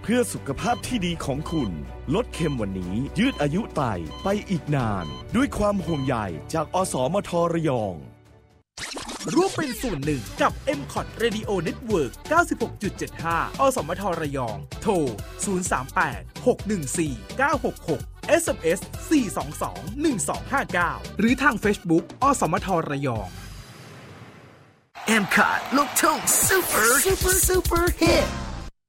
พื่อสุขภาพที่ดีของคุณลดเค็มวันนี้ยืดอายุไตไปอีกนานด้วยความห่วงใยจากอสมทระยองร่วมเป็นส่วนหนึ่งกับ MCOT Radio Network 96.75 อสมทระยองโทร 038-614-966 SMS 422-1259 หรือทาง Facebook อสมทระยอง MCOT ลูกทุ่ง Super Hit